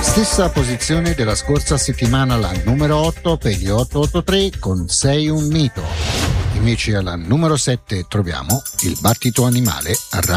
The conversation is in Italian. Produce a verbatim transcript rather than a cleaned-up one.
Stessa posizione della scorsa settimana, la numero otto per gli otto otto tre con Sei un mito. Invece alla numero sette troviamo Il battito animale a Radio